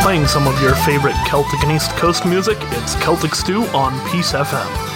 playing some of your favorite Celtic and East Coast music. It's Celtic Stew on Peace FM.